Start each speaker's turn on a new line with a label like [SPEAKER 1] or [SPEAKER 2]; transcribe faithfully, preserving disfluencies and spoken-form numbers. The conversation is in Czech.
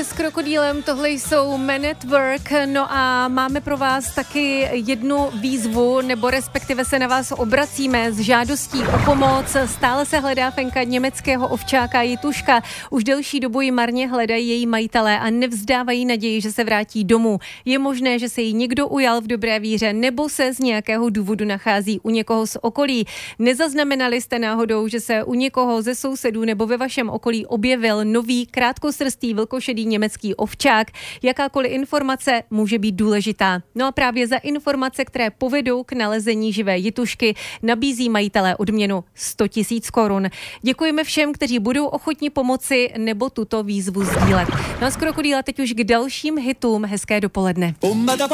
[SPEAKER 1] s krokodýlem, tohle jsou Men at Work, no a máme pro vás taky jednu výzvu, nebo respektive se na vás obracíme s žádostí o pomoc. Stále se hledá fenka německého ovčáka Jituška. Už delší dobu ji marně hledají její majitelé a nevzdávají naději, že se vrátí domů. Je možné, že se jí někdo ujal v dobré víře, nebo se z nějakého důvodu nachází u někoho z okolí. Nezaznamenali jste náhodou, že se u někoho ze sousedů nebo ve vašem okolí objevil nový krátkosrstý vlkošedý německý ovčák? Jakákoliv informace může být důležitá. No a právě za informace, které povedou k nalezení živé Jitušky, nabízí majitelé odměnu sto tisíc korun. Děkujeme všem, kteří budou ochotni pomoci nebo tuto výzvu sdílet. No a z krokodýla teď už k dalším hitům. Hezké dopoledne.